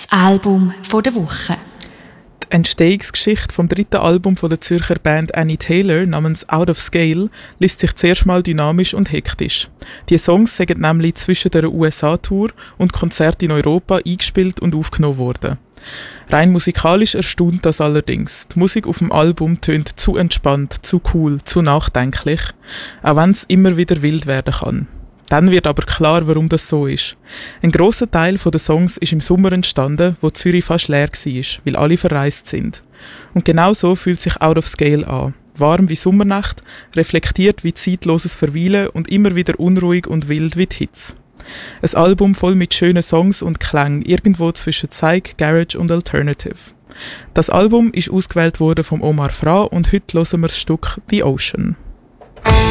Das Album der Woche. Die Entstehungsgeschichte vom dritten Album von der Zürcher Band Annie Taylor namens Out of Scale liest sich zuerst mal dynamisch und hektisch. Die Songs sind nämlich zwischen der USA-Tour und Konzerten in Europa eingespielt und aufgenommen worden. Rein musikalisch erstaunt das allerdings. Die Musik auf dem Album tönt zu entspannt, zu cool, zu nachdenklich, auch wenn es immer wieder wild werden kann. Dann wird aber klar, warum das so ist. Ein grosser Teil der Songs ist im Sommer entstanden, wo Zürich fast leer war, weil alle verreist sind. Und genau so fühlt sich Out of Scale an. Warm wie Sommernacht, reflektiert wie zeitloses Verweilen und immer wieder unruhig und wild wie die Hits. Ein Album voll mit schönen Songs und Klängen, irgendwo zwischen Psych, Garage und Alternative. Das Album ist ausgewählt worden vom Omar Fra und heute hören wir das Stück The Ocean.